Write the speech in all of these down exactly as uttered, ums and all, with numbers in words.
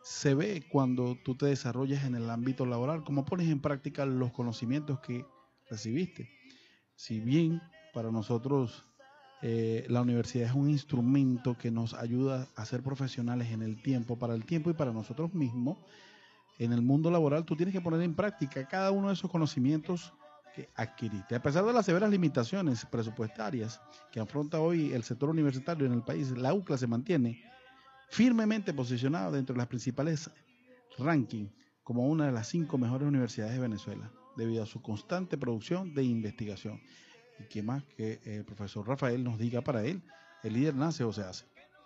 se ve cuando tú te desarrollas en el ámbito laboral, cómo pones en práctica los conocimientos que recibiste. Si bien para nosotros eh, la universidad es un instrumento que nos ayuda a ser profesionales en el tiempo, para el tiempo y para nosotros mismos, en el mundo laboral tú tienes que poner en práctica cada uno de esos conocimientos que adquiriste. A pesar de las severas limitaciones presupuestarias que afronta hoy el sector universitario en el país, la UCLA se mantiene firmemente posicionada dentro de las principales rankings como una de las cinco mejores universidades de Venezuela, debido a su constante producción de investigación. Y qué más que el profesor Rafael nos diga para él, ¿el líder nace o se hace?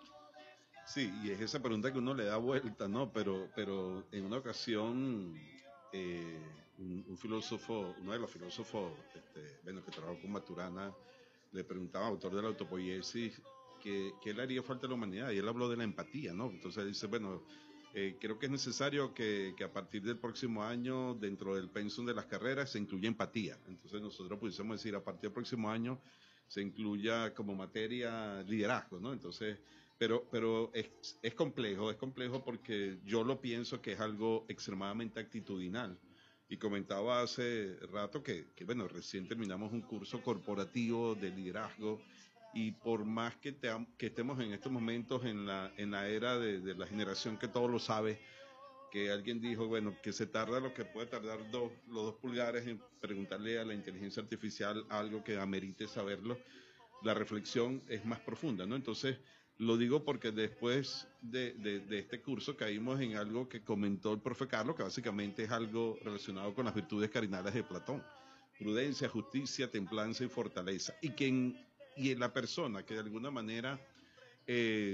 Sí, y es esa pregunta que uno le da vuelta, ¿no? Pero, pero en una ocasión, eh, un, un filósofo, uno de los filósofos, este, bueno, que trabajó con Maturana, le preguntaba, autor de la autopoiesis, que, que le haría falta a la humanidad, y él habló de la empatía, ¿no? Entonces dice, bueno, eh, creo que es necesario que, que a partir del próximo año, dentro del pensum de las carreras, se incluya empatía. Entonces nosotros pudiésemos decir, a partir del próximo año, se incluya como materia liderazgo, ¿no? Entonces, pero, pero es, es complejo, es complejo porque yo lo pienso que es algo extremadamente actitudinal. Y comentaba hace rato que, que, bueno, recién terminamos un curso corporativo de liderazgo y por más que, te, que estemos en estos momentos en la, en la era de, de la generación que todo lo sabe, que alguien dijo, bueno, que se tarda lo que puede tardar dos, los dos pulgares en preguntarle a la inteligencia artificial algo que amerite saberlo, la reflexión es más profunda, ¿no? Entonces, lo digo porque después de, de, de este curso caímos en algo que comentó el profe Carlos, que básicamente es algo relacionado con las virtudes cardinales de Platón: prudencia, justicia, templanza y fortaleza. Y que en, y en la persona que de alguna manera eh,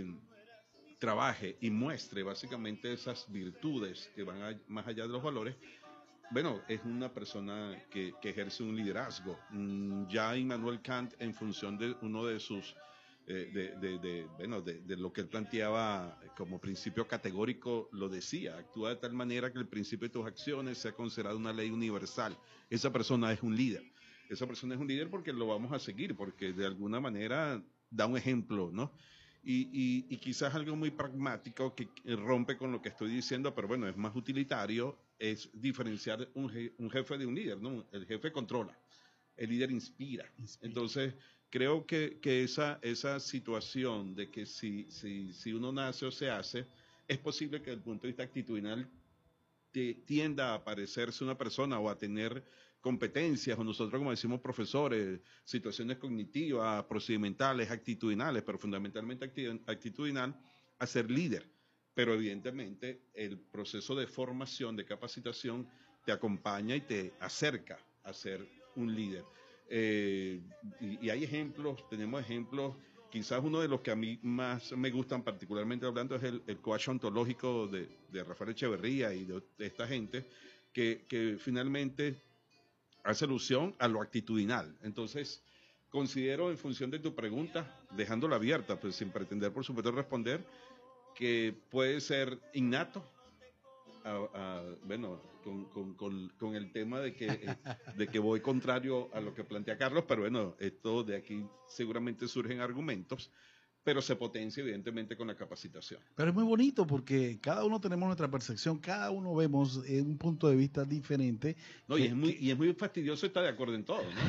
trabaje y muestre básicamente esas virtudes que van a, más allá de los valores, bueno, es una persona que, que ejerce un liderazgo. Mm, ya Immanuel Kant, en función de uno de sus, eh, de, de, de, bueno, de, de lo que él planteaba como principio categórico, lo decía: actúa de tal manera que el principio de tus acciones sea considerado una ley universal. Esa persona es un líder. Esa persona es un líder porque lo vamos a seguir, porque de alguna manera da un ejemplo, ¿no? Y, y, y quizás algo muy pragmático que rompe con lo que estoy diciendo, pero bueno, es más utilitario, es diferenciar un, je, un jefe de un líder, ¿no? El jefe controla, el líder inspira. inspira. Entonces, creo que, que esa, esa situación de que si, si, si uno nace o se hace, es posible que desde el punto de vista actitudinal te, tienda a parecerse una persona o a tener competencias, o nosotros como decimos profesores, situaciones cognitivas, procedimentales, actitudinales, pero fundamentalmente actitudinal, a ser líder. Pero evidentemente el proceso de formación, de capacitación, te acompaña y te acerca a ser un líder. Eh, y, y hay ejemplos, tenemos ejemplos. Quizás uno de los que a mí más me gustan, particularmente hablando, es el, el coach ontológico de, de Rafael Echeverría y de, de esta gente, que, que finalmente hace alusión a lo actitudinal. Entonces, considero, en función de tu pregunta, dejándola abierta, pues sin pretender, por supuesto, responder, que puede ser innato, a, a, bueno, con, con, con, con el tema de que, eh, de que voy contrario a lo que plantea Carlos, pero bueno, esto de aquí seguramente surgen argumentos, pero se potencia evidentemente con la capacitación. Pero es muy bonito porque cada uno tenemos nuestra percepción, cada uno vemos eh, un punto de vista diferente. No, que, y, es muy, que... y es muy fastidioso estar de acuerdo en todo, ¿no?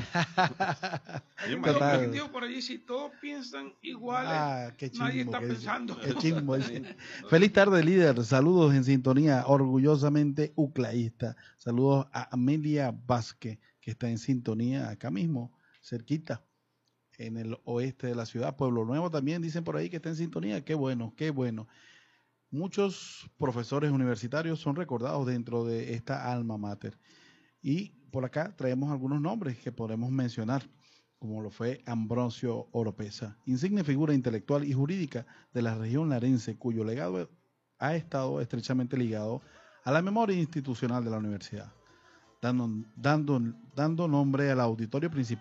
Hay un viejo repetido por allí: si todos piensan iguales, ah, qué chimbo, nadie está qué, pensando. Qué chimbo. Feliz tarde, líder. Saludos en sintonía, orgullosamente uclaísta. Saludos a Amelia Vázquez, que está en sintonía acá mismo, cerquita, en el oeste de la ciudad. Pueblo Nuevo también dicen por ahí que está en sintonía. Qué bueno, qué bueno. Muchos profesores universitarios son recordados dentro de esta alma mater. Y por acá traemos algunos nombres que podemos mencionar, como lo fue Ambrosio Oropesa, insigne figura intelectual y jurídica de la región larense, cuyo legado ha estado estrechamente ligado a la memoria institucional de la universidad, dando, dando, dando nombre al auditorio principal